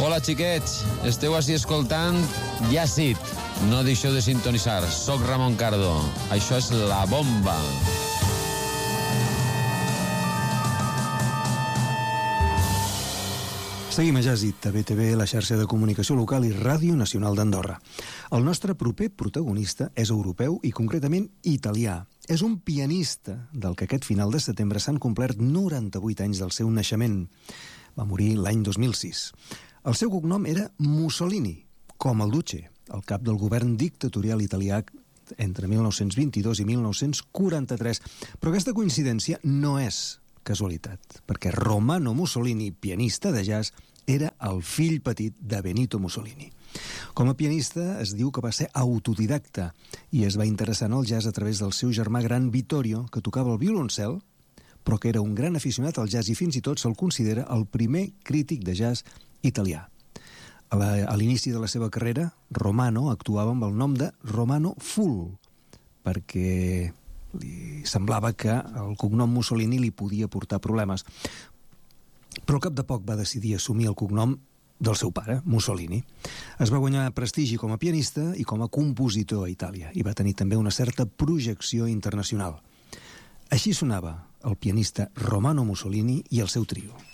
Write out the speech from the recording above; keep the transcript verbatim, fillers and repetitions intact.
Hola, xiquets. Esteu així escoltant Yacid. No deixeu de sintonitzar. Soc Ramon Cardo. Això és La Bomba. Seguim a Jazit, a B T V, la xarxa de comunicació local i Ràdio Nacional d'Andorra. El nostre proper protagonista és europeu i concretament italià. És un pianista del que aquest final de setembre s'han complert noranta-vuit anys del seu naixement. Va morir l'any dos mil sis. El seu cognom era Mussolini, com el Duce, el cap del govern dictatorial italià entre mil nou-cents vint-i-dos i mil nou-cents quaranta-tres. Però aquesta coincidència no és casualitat, perquè Romano Mussolini, pianista de jazz, era el fill petit de Benito Mussolini. Com a pianista es diu que va ser autodidacta i es va interessar en el jazz a través del seu germà gran Vittorio, que tocava el violoncel, però que era un gran aficionat al jazz i fins i tot se'l considera el primer crític de jazz italià. A l'inici de la seva carrera, Romano actuava amb el nom de Romano Full, perquè li semblava que el cognom Mussolini li podia portar problemes. Però al cap de poc va decidir assumir el cognom del seu pare, Mussolini. Es va guanyar prestigi com a pianista i com a compositor a Itàlia, i va tenir també una certa projecció internacional. Així sonava el pianista Romano Mussolini i el seu trio.